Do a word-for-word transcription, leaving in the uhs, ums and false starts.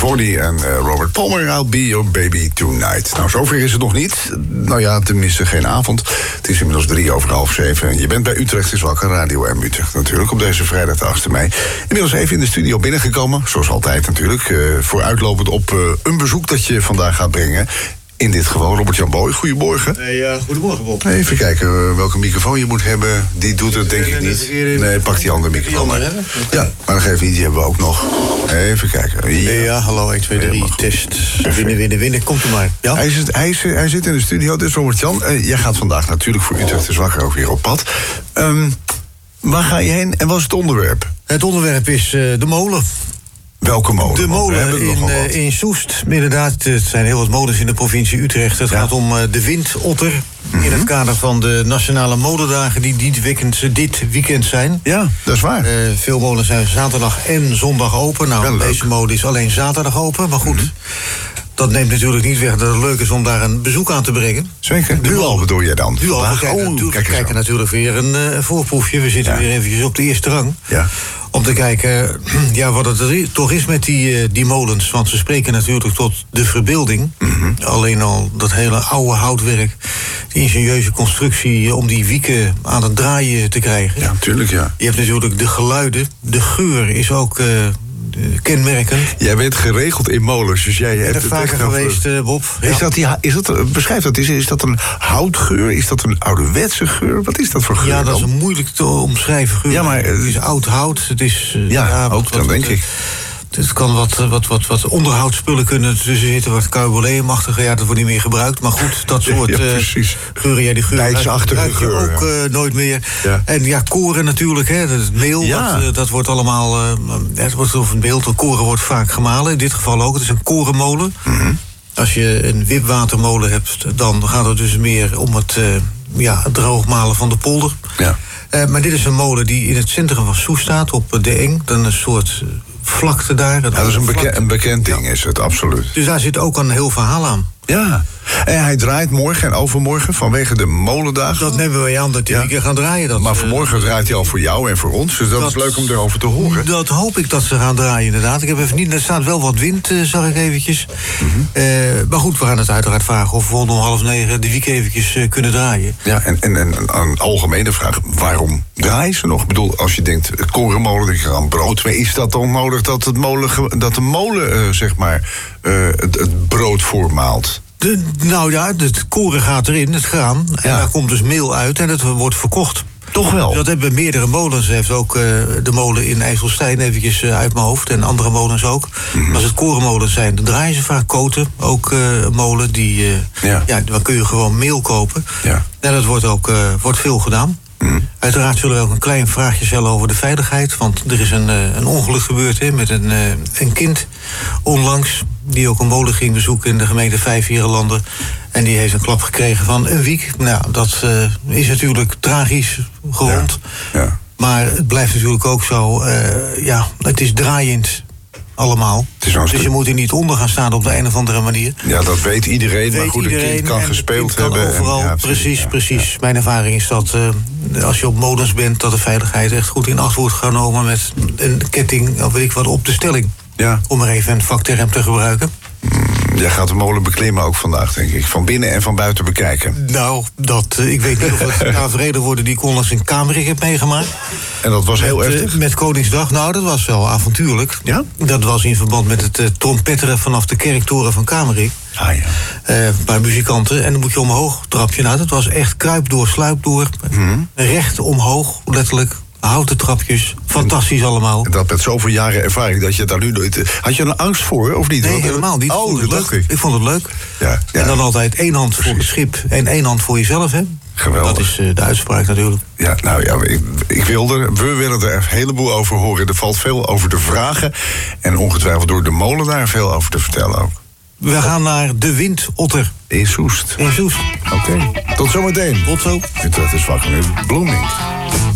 Vorny en uh, Robert Palmer, I'll be your baby tonight. Nou, zover is het nog niet. Nou ja, tenminste geen avond. Het is inmiddels drie over half zeven. Je bent bij Utrecht is wakker, Radio M Utrecht natuurlijk, op deze vrijdag de achtste mei. Inmiddels even in de studio binnengekomen, zoals altijd natuurlijk. Uh, vooruitlopend op uh, een bezoek dat je vandaag gaat brengen. In dit geval Robert-Jan Boy. Goedemorgen. Nee, uh, goedemorgen, Bob. Even kijken uh, welke microfoon je moet hebben. Die doet het denk ik niet. Nee, pak die andere microfoon maar. Ja, maar nog even niet, die hebben we ook nog. Even kijken. Ja, ja hallo, één, twee, drie, test. Winnen, winnen, winnen. Komt er maar. Ja? Hij, zit, hij, zit, hij zit in de studio, dus Robert-Jan. Uh, jij gaat vandaag natuurlijk voor Utrecht is wakker ook weer op pad. Um, waar ga je heen en wat is het onderwerp? Het onderwerp is uh, de molen. Welke molen? De molen in, uh, in Soest. Inderdaad, het zijn heel wat molens in de provincie Utrecht. Het ja. gaat om uh, de Windotter. Mm-hmm. In het kader van de Nationale Molendagen die dit weekend, dit weekend zijn. Ja, dat is waar. Uh, veel molens zijn zaterdag en zondag open. Nou, ja, deze molen is alleen zaterdag open. Maar goed, mm-hmm. dat neemt natuurlijk niet weg dat het leuk is om daar een bezoek aan te brengen. Zeker. Nu al bedoel je dan? Nu al. We kijken, oh, natuurlijk, kijk we kijken natuurlijk weer een uh, voorproefje. We zitten ja. weer eventjes op de eerste rang. Ja. Om te kijken ja, wat het er toch is met die, uh, die molens. Want ze spreken natuurlijk tot de verbeelding. Mm-hmm. Alleen al dat hele oude houtwerk. De ingenieuze constructie uh, om die wieken aan het draaien te krijgen. Ja, natuurlijk, ja. Je hebt natuurlijk de geluiden. De geur is ook uh, kenmerkend. Jij bent geregeld in molens, dus jij hebt er vaker geweest, uh, Bob. Is ja. dat die, is dat, beschrijf dat, is, is dat een houtgeur? Is dat een ouderwetse geur? Wat is dat voor geur? Ja, dat dan? is een moeilijk te omschrijven geur. Ja, maar het is oud hout. Het is, uh, ja, ja, ook wat, dan wat, denk wat, ik. Het kan wat, wat, wat, wat onderhoudsspullen kunnen tussen zitten, wat cabriolet-achtige, ja, dat wordt niet meer gebruikt. Maar goed, dat soort ja, uh, geuren, ja, die geuren gebruik je ook ja. uh, nooit meer. Ja. En ja, koren natuurlijk, hè, het meel, ja. dat, uh, dat wordt allemaal, uh, het wordt of een beeld, de koren wordt vaak gemalen, in dit geval ook. Het is een korenmolen. Mm-hmm. Als je een wipwatermolen hebt, dan gaat het dus meer om het, uh, ja, het droogmalen van de polder. Ja. Uh, maar dit is een molen die in het centrum van Soest staat, op de Eng. Dan een soort uh, vlakte daar. Dat, ja, dat is een, beke- een bekend ding, ja. is het, absoluut. Dus daar zit ook een heel verhaal aan. Ja, en hij draait morgen en overmorgen vanwege de molendagen. Dat nemen we aan dat hij ja. een keer gaan draaien. Dat, maar vanmorgen uh, draait hij al voor jou en voor ons, dus dat, dat is leuk om erover te horen. Dat hoop ik dat ze gaan draaien, inderdaad. Ik heb even niet, er staat wel wat wind, uh, zag ik eventjes. Mm-hmm. Uh, maar goed, we gaan het uiteraard vragen of we om half negen de wiek eventjes uh, kunnen draaien. Ja, en, en, en een algemene vraag, waarom draaien ze nog? Ik bedoel, als je denkt, korenmolen, denk je aan brood. Maar is dat dan nodig dat, het molen, dat de molen, uh, zeg maar, uh, het, het brood voormaalt? De, nou ja, het koren gaat erin, het graan. En ja. daar komt dus meel uit en het wordt verkocht. Toch wel? Dat hebben meerdere molens. Heeft ook uh, de molen in IJsselstein eventjes uh, uit mijn hoofd. En andere molens ook. Mm-hmm. Als het korenmolens zijn, dan draaien ze vaak koten. Ook uh, een molen, die, uh, ja. ja, dan kun je gewoon meel kopen. Ja. En dat wordt ook uh, wordt veel gedaan. Mm. Uiteraard zullen we ook een klein vraagje stellen over de veiligheid. Want er is een, uh, een ongeluk gebeurd hè, met een, uh, een kind onlangs. Die ook een molen ging bezoeken in de gemeente Vijfheerenlanden. En die heeft een klap gekregen van een wiek. Nou, dat uh, is natuurlijk tragisch gewond. Ja. Ja. Maar het blijft natuurlijk ook zo, uh, ja, het is draaiend allemaal. Dus stuk... je moet er niet onder gaan staan op de een of andere manier. Ja, dat weet iedereen, weet maar goed, iedereen, een kind kan gespeeld kind hebben. Kan overal, en, ja, precies, ja, precies. Ja. Mijn ervaring is dat uh, als je op molens bent, dat de veiligheid echt goed in acht wordt genomen met een ketting, of weet ik wat, op de stelling. Ja. Om er even een vakterm te gebruiken. Mm, jij gaat de molen beklimmen ook vandaag, denk ik. Van binnen en van buiten bekijken. Nou, dat, uh, ik weet niet of het taferelen worden die ik onlangs in Kamerik heb meegemaakt. En dat was heel met, heftig? Uh, met Koningsdag, nou, dat was wel avontuurlijk. Ja? Dat was in verband met het uh, trompetteren vanaf de kerktoren van Kamerik. Ah ja. Uh, een paar muzikanten. En dan moet je omhoog, trap je. Nou, dat was echt kruip door, sluip door. Mm-hmm. Recht omhoog, letterlijk. Houten trapjes, fantastisch allemaal. En dat met zoveel jaren ervaring dat je daar nu nooit... Had je er angst voor, of niet? Nee, Want, helemaal niet. Oh, dat dacht ik. Ik vond het leuk. Ja, ja. En dan altijd één hand Precies. voor het schip en één hand voor jezelf, hè? Geweldig. Dat is uh, de uitspraak natuurlijk. Ja, nou ja, ik, ik wil er, we willen er een heleboel over horen. Er valt veel over te vragen. En ongetwijfeld door de molen daar veel over te vertellen ook. We gaan naar de Windotter. In Soest. In Soest. Oké, okay. Tot zometeen. Tot zo. Utrecht is wakker met Blooming.